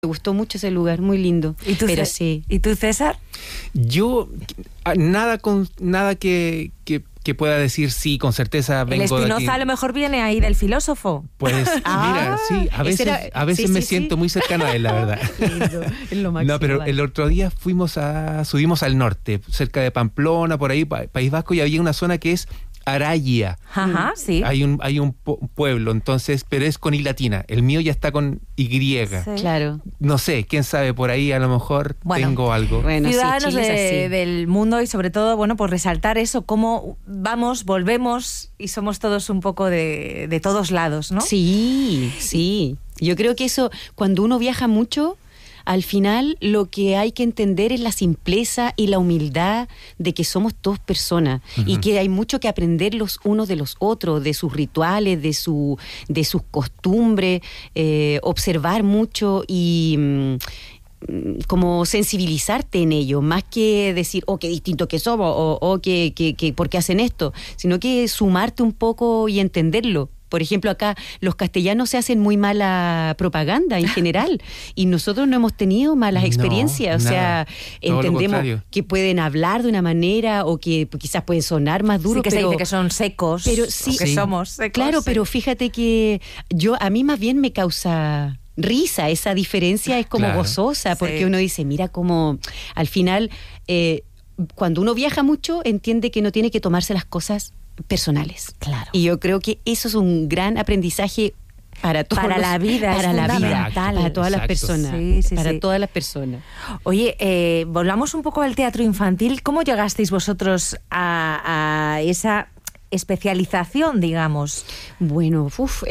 Me gustó mucho ese lugar, muy lindo. ¿Y tú, pero sí. ¿Y tú, César? Yo, nada que pueda decir sí, con certeza vengo el de aquí. El Espinoza a lo mejor viene ahí del filósofo. Pues mira, sí, a veces me siento muy cercano a él, la verdad. Es lo máximo. No, pero el otro día subimos al norte, cerca de Pamplona, por ahí, País Vasco, y había una zona que es Araya. Ajá, sí. Hay un pueblo, entonces, pero es con I latina. El mío ya está con Y. Sí. Claro. No sé, quién sabe, por ahí a lo mejor tengo algo. Bueno, ciudadanos sí, del mundo y sobre todo, bueno, pues resaltar eso, cómo vamos, volvemos y somos todos un poco de todos lados, ¿no? Sí, sí. Yo creo que eso, cuando uno viaja mucho, al final lo que hay que entender es la simpleza y la humildad de que somos todos personas y que hay mucho que aprender los unos de los otros, de sus rituales, de sus costumbres, observar mucho y como sensibilizarte en ello, más que decir, qué distinto que somos, o que ¿por qué hacen esto? Sino que sumarte un poco y entenderlo. Por ejemplo, acá los castellanos se hacen muy mala propaganda en general y nosotros no hemos tenido malas experiencias. O sea, entendemos que pueden hablar de una manera o que quizás pueden sonar más duros. Sí, que se dice que son secos, pero sí, que somos secos. Claro, sí. Pero fíjate que a mí más bien me causa risa, esa diferencia es como gozosa, porque uno dice, mira cómo al final, cuando uno viaja mucho, entiende que no tiene que tomarse las cosas personales. Claro. Y yo creo que eso es un gran aprendizaje para todos. Para la vida, para es la vida, para todas las personas. Sí, para todas las personas. Oye, volvamos un poco al teatro infantil. ¿Cómo llegasteis vosotros a esa especialización, digamos? Bueno,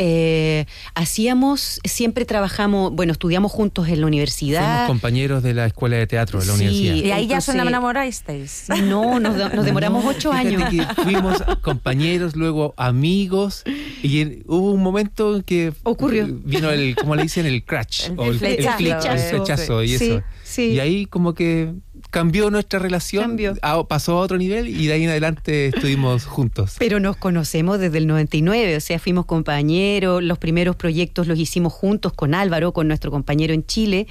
siempre trabajamos, estudiamos juntos en la universidad. Fuimos compañeros de la escuela de teatro de la universidad. ¿Y ahí ya se enamorasteis? No, nos demoramos 8 años. Que fuimos compañeros, luego amigos, y hubo un momento en que ocurrió. Vino ¿cómo le dicen? El crash. El flechazo. Y eso. Sí. Y ahí como que cambió nuestra relación, pasó a otro nivel y de ahí en adelante estuvimos juntos. Pero nos conocemos desde el 99, o sea, fuimos compañeros, los primeros proyectos los hicimos juntos con Álvaro, con nuestro compañero en Chile,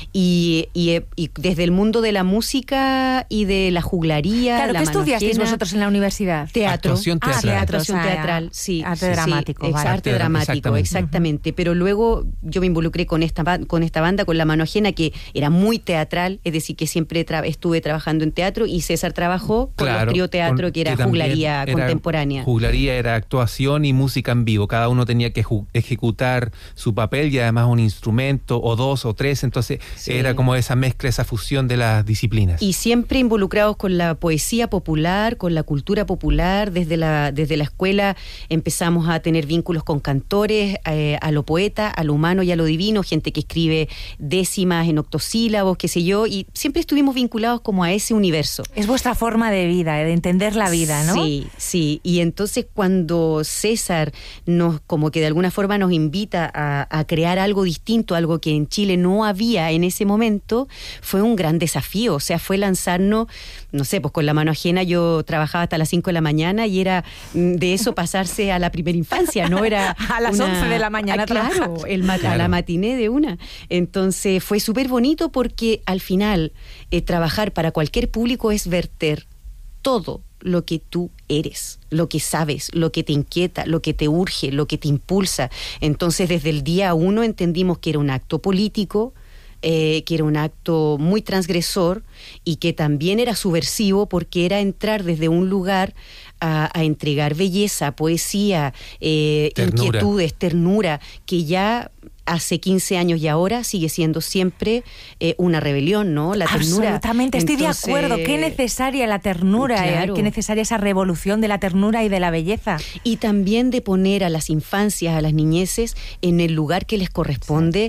y desde el mundo de la música y de la juglaría, claro, la ¿qué estudiasteis vosotros en la universidad? Teatro. Actuación teatral. Actuación teatral, sí. Arte dramático. Sí, arte dramático, exactamente. Pero luego yo me involucré con esta banda, con La Mano Ajena, que era muy teatral, es decir, que siempre estuve trabajando en teatro, y César trabajó con los trío teatro, que era juglaría contemporánea. Juglaría era actuación y música en vivo. Cada uno tenía que ejecutar su papel y además un instrumento, o 2 o 3, entonces era como esa mezcla, esa fusión de las disciplinas. Y siempre involucrados con la poesía popular, con la cultura popular. Desde la escuela empezamos a tener vínculos con cantores, a lo poeta, a lo humano y a lo divino, gente que escribe décimas en octosílabos, qué sé yo, y siempre estuvimos vinculados como a ese universo. Es vuestra forma de vida, de entender la vida, ¿no? Sí. Y entonces cuando César como que de alguna forma nos invita a crear algo distinto, algo que en Chile no había en ese momento, fue un gran desafío. O sea, fue lanzarnos, no sé, pues con La Mano Ajena yo trabajaba hasta las 5 de la mañana y era de eso pasarse a la primera infancia, ¿no? Era a las 11 de la mañana. Claro, a la matiné de una. Entonces fue súper bonito porque al final trabajar para cualquier público es verter todo lo que tú eres, lo que sabes, lo que te inquieta, lo que te urge, lo que te impulsa. Entonces, desde el día 1 entendimos que era un acto político, que era un acto muy transgresor y que también era subversivo, porque era entrar desde un lugar a entregar belleza, poesía, inquietudes, ternura, que ya hace 15 años y ahora sigue siendo siempre una rebelión, ¿no? La ternura. Absolutamente, estoy de acuerdo. Qué necesaria la ternura, qué necesaria esa revolución de la ternura y de la belleza. Y también de poner a las infancias, a las niñeces, en el lugar que les corresponde,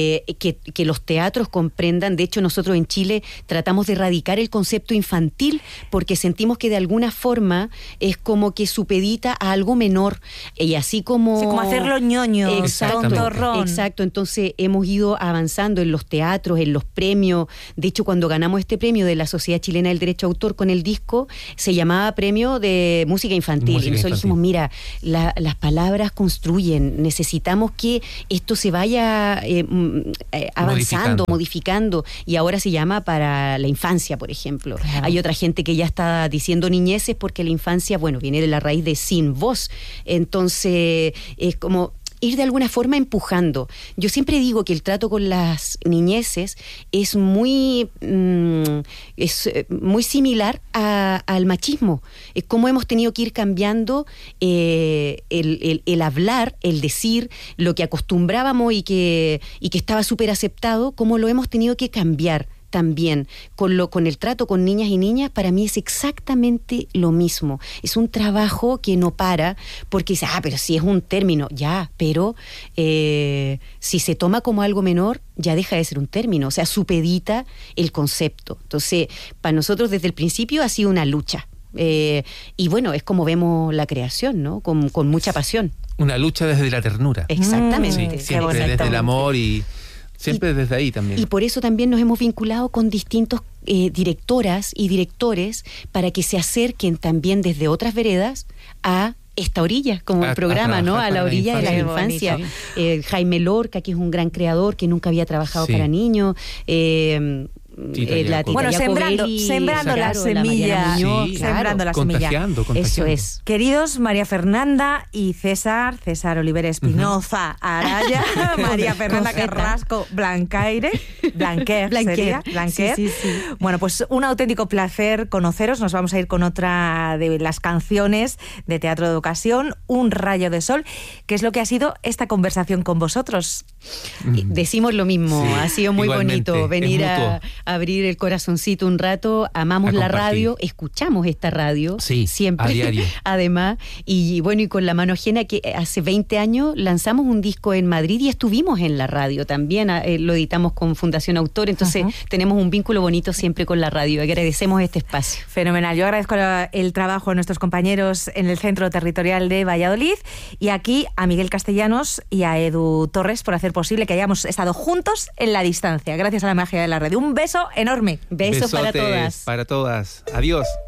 que los teatros comprendan. De hecho, nosotros en Chile tratamos de erradicar el concepto infantil, porque sentimos que de alguna forma es como que supedita a algo menor, y así como... Sí, como hacerlo ñoño, tontorrón. Exacto, entonces hemos ido avanzando en los teatros, en los premios. De hecho, cuando ganamos este premio de la Sociedad Chilena del Derecho de Autor con el disco, se llamaba Premio de Música Infantil. Y nosotros dijimos, mira, las palabras construyen, necesitamos que esto se vaya avanzando, modificando, y ahora se llama para la infancia, por ejemplo. Claro. Hay otra gente que ya está diciendo niñeces porque la infancia, bueno, viene de la raíz de sin voz. Entonces, es como ir de alguna forma empujando. Yo siempre digo que el trato con las niñeces es muy similar al machismo. Es como hemos tenido que ir cambiando el hablar, el decir, lo que acostumbrábamos y que estaba súper aceptado, como lo hemos tenido que cambiar también con el trato con niñas y niñas. Para mí es exactamente lo mismo. Es un trabajo que no para, porque dice, pero si es un término, ya, pero si se toma como algo menor, ya deja de ser un término, o sea, supedita el concepto. Entonces, para nosotros desde el principio ha sido una lucha. Y bueno, es como vemos la creación, ¿no? Con mucha pasión. Una lucha desde la ternura. Exactamente. Sí, siempre desde el amor y siempre desde ahí también. Y por eso también nos hemos vinculado con distintos directoras y directores para que se acerquen también desde otras veredas a esta orilla, como el programa, ¿no? A la orilla de la infancia. Jaime Lorca, que es un gran creador que nunca había trabajado para niños. Bueno, sembrando la semilla. Sembrando la semilla. Eso es. Queridos María Fernanda y César Oliver Espinoza Araya, María Fernanda Carrasco Blanquer. Sí. Bueno, pues un auténtico placer conoceros. Nos vamos a ir con otra de las canciones de Teatro de Ocasión, Un rayo de sol, que es lo que ha sido esta conversación con vosotros. Decimos lo mismo, ha sido muy igualmente, bonito venir a abrir el corazoncito un rato. Amamos la radio, escuchamos esta radio siempre, a diario. Además, y bueno, y con la mano ajena, que hace 20 años lanzamos un disco en Madrid y estuvimos en la radio también, lo editamos con Fundación Autor, entonces tenemos un vínculo bonito siempre con la radio. Agradecemos este espacio. Fenomenal. Yo agradezco el trabajo de nuestros compañeros en el Centro Territorial de Valladolid, y aquí a Miguel Castellanos y a Edu Torres por hacer posible que hayamos estado juntos en la distancia, gracias a la magia de la radio. Un beso enorme. Besos para todas. Para todas. Adiós.